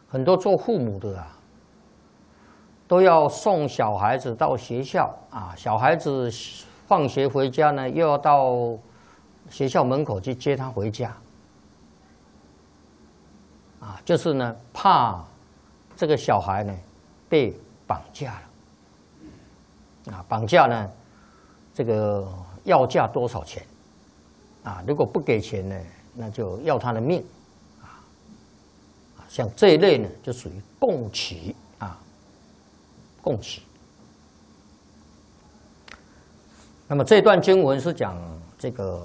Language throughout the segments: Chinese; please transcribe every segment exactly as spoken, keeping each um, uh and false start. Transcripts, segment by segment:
很多做父母的啊，都要送小孩子到学校啊，小孩子放学回家呢，又要到学校门口去接他回家。啊，就是呢，怕这个小孩呢被绑架了。啊，绑架呢，这个要价多少钱？啊，如果不给钱呢，那就要他的命。啊，像这一类呢，就属于供起啊，供起。那么这段经文是讲这个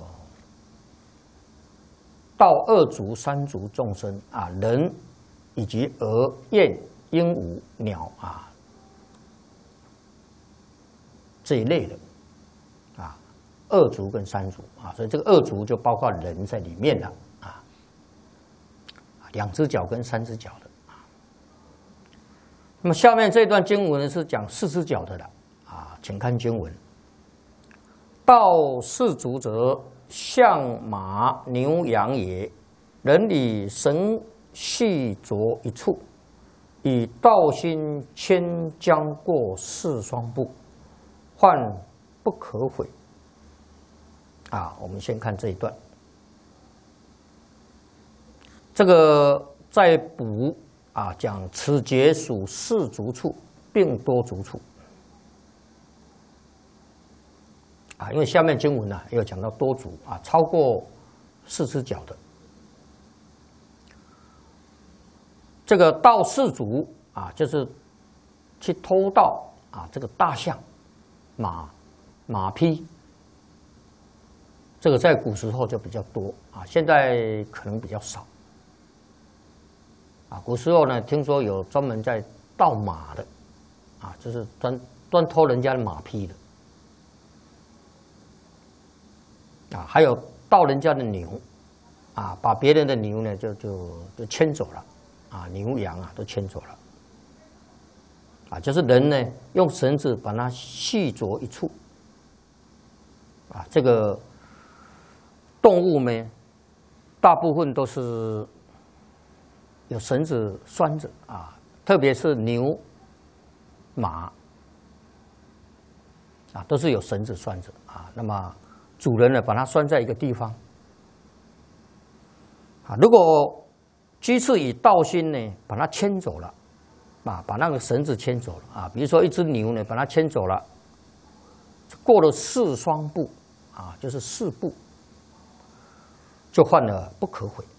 到二足、三足众生啊，人以及鹅、雁、鹦鹉、鸟啊这一类的啊，二足跟三足啊，所以这个二足就包括人在里面了啊，两只脚跟三只脚的啊。那么下面这段经文是讲四只脚的了啊，请看经文：道四足者，象马牛羊也。人以神系着一处，以道心牵将过四双步，患不可悔。啊，我们先看这一段。这个在补啊，讲此节属四足处，并多足处。啊，因为下面经文呢、啊、有讲到多足啊，超过四只脚的。这个盗四足啊，就是去偷盗啊，这个大象、马、马匹，这个在古时候就比较多啊，现在可能比较少。啊，古时候呢，听说有专门在盗马的，啊，就是专专偷人家的马匹的。啊，还有盗人家的牛，啊，把别人的牛呢就就就牵走了，啊，牛羊啊都牵走了，啊，就是人呢用绳子把它系着一处，啊，这个动物呢，大部分都是有绳子拴着啊，特别是牛、马，啊，都是有绳子拴着啊，那么主人呢，把它拴在一个地方。啊，如果居士以道心呢，把它牵走了，啊，把那个绳子牵走了啊。比如说一只牛呢，把它牵走了，过了四双步，啊，就是四步，就犯了不可悔。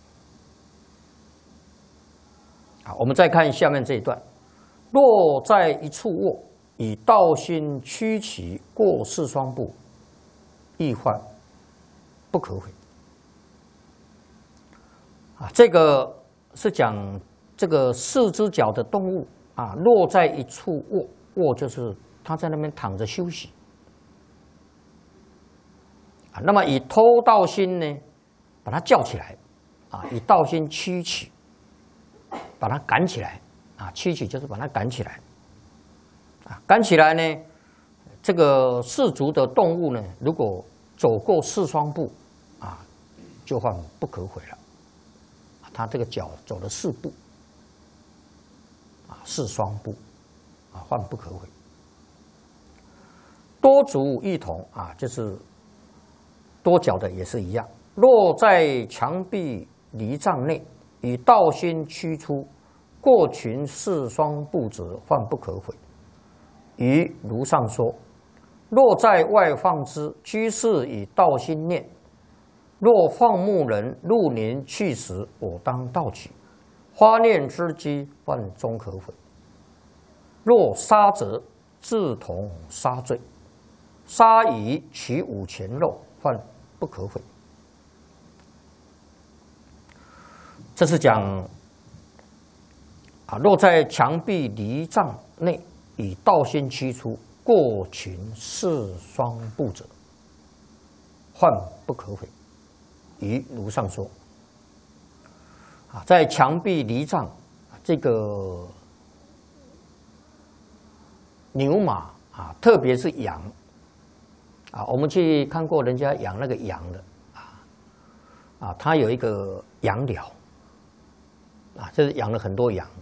啊，我们再看下面这一段：若在一处卧，以道心驱其过四双步，亦患不可悔。啊，这个是讲这个四只脚的动物啊，落在一处卧，卧就是它在那边躺着休息。啊，那么以偷盗心呢，把它叫起来，啊，以道心驱起，把它赶起来，啊，驱起就是把它赶起来，啊，赶起来呢，这个四足的动物呢，如果走过四双步，啊，就犯不可悔了。他这个脚走了四步，啊，四双步，啊，犯不可悔。多足亦同啊，就是多脚的也是一样。若在墙壁篱障内，以道心驱出，过群四双步者，犯不可悔。于如上说。若在外放之，居士以道心念。若放牧人入林去时，我当盗取，花念之机，犯终可悔。若杀者，自同杀罪；杀以取五钱肉，犯不可悔。这是讲啊，若在墙壁篱障内，以道心驱出，过群四双步者，患不可悔。于如上说。啊，在墙壁篱障这个牛马啊，特别是羊啊，我们去看过人家养那个羊的啊，啊，他有一个羊寮啊，就是养了很多羊